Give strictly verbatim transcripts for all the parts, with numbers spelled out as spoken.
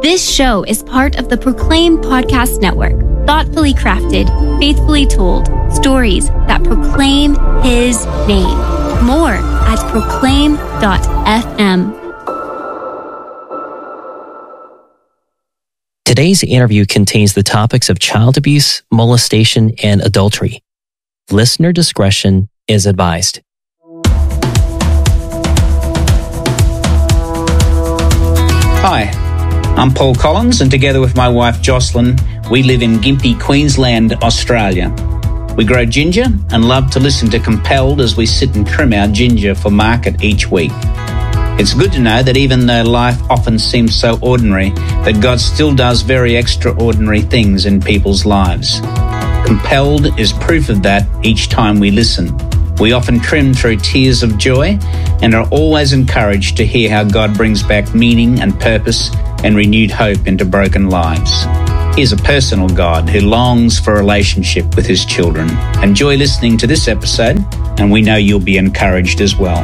This show is part of the Proclaim Podcast Network. Thoughtfully crafted, faithfully told, stories that proclaim His name. More at proclaim dot f m. Today's interview contains the topics of child abuse, molestation, and adultery. Listener discretion is advised. Hi, I'm Paul Collins, and together with my wife Jocelyn, we live in Gympie, Queensland, Australia. We grow ginger and love to listen to Compelled as we sit and trim our ginger for market each week. It's good to know that even though life often seems so ordinary, that God still does very extraordinary things in people's lives. Compelled is proof of that each time we listen. We often trim through tears of joy and are always encouraged to hear how God brings back meaning and purpose and renewed hope into broken lives. He is a personal God who longs for a relationship with His children. Enjoy listening to this episode, and we know you'll be encouraged as well.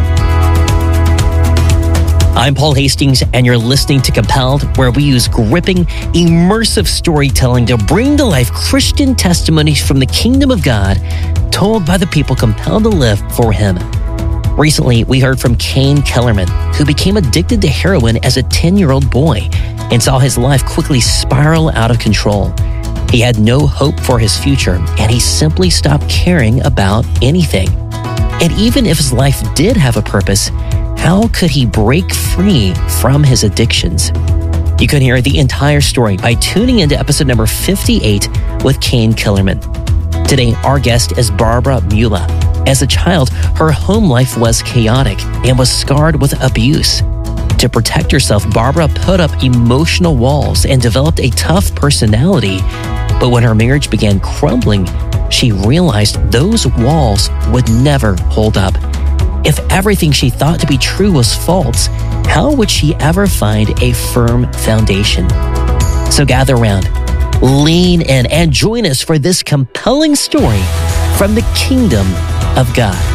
I'm Paul Hastings, and you're listening to Compelled, where we use gripping, immersive storytelling to bring to life Christian testimonies from the kingdom of God, told by the people compelled to live for Him. Recently, we heard from Kane Kellerman, who became addicted to heroin as a ten-year-old boy and saw his life quickly spiral out of control. He had no hope for his future, and he simply stopped caring about anything. And even if his life did have a purpose, how could he break free from his addictions? You can hear the entire story by tuning into episode number fifty-eight with Kane Kellerman. Today, our guest is Barbara Mula. As a child, her home life was chaotic and was scarred with abuse. To protect herself, Barbara put up emotional walls and developed a tough personality. But when her marriage began crumbling, she realized those walls would never hold up. If everything she thought to be true was false, how would she ever find a firm foundation? So gather around, lean in, and join us for this compelling story from the kingdom of God.